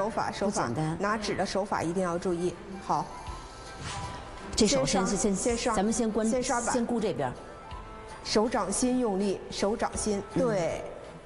手法， 简单， 拿纸的手法一定要注意。好， 这手先刷， 咱们先刷板， 先顾这边。 手掌心用力，手掌心，对。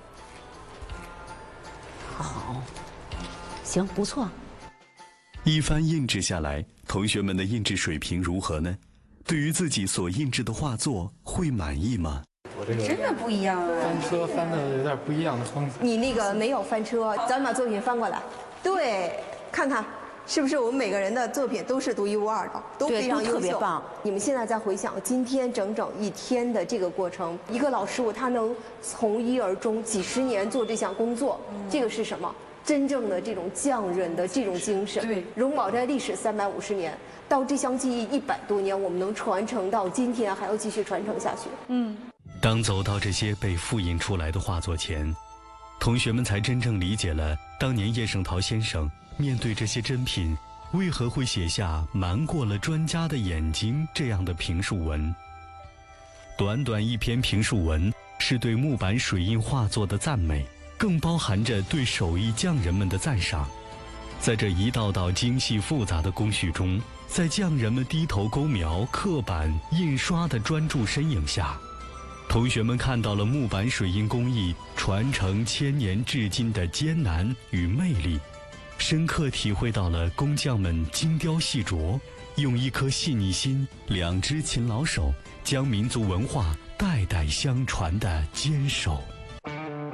好，行，不错。 一番印制下来，同学们的印制水平如何呢？对于自己所印制的画作，会满意吗？ 我这个真的不一样啊！ 翻车翻的有点不一样的方式。 你那个没有翻车，咱把作品翻过来，对，看看是不是我们每个人的作品都是独一无二的，都非常优秀， 特别棒。 你们现在在回想今天整整一天的这个过程，一个老师傅他能从一而终，几十年做这项工作，这个是什么？真正的这种匠人的这种精神。 对， 荣宝斋历史350年，到这项技艺100多年，我们能传承到今天，还要继续传承下去。 当走到这些被复印出来的画作前，同学们才真正理解了当年叶圣陶先生面对这些珍品，为何会写下“瞒过了专家的眼睛”这样的评述文。短短一篇评述文，是对木板水印画作的赞美，更包含着对手艺匠人们的赞赏。在这一道道精细复杂的工序中，在匠人们低头勾描、刻板、印刷的专注身影下，同学们看到了木板水印工艺传承千年至今的艰难与魅力，深刻体会到了工匠们精雕细琢，用一颗细腻心、2只勤劳手，将民族文化代代相传的坚守。